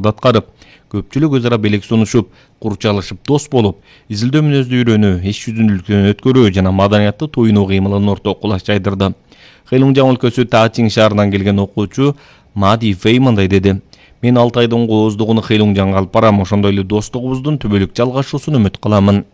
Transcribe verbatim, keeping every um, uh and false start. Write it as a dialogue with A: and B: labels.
A: лабарларды аткарып, көпчүлүк өз ара белек сунушуп, курчалышып дос болуп, изилдөө мүнөздү үйрөнүү, иш жүзүндүүлүктөн өткөрүү жана маданиятты туюнуу кыймылын ортого кулаш жайдырды. Хэйлунжан өлкөсү Тачing шаарынан келген окуучу Мади Фэй мындай деди: "Мен алты айдын кооздугуну Хэйлунжанга алып барам, ошондой эле достугубуздун түбөлүк жалгашуусун үмүт кыламын."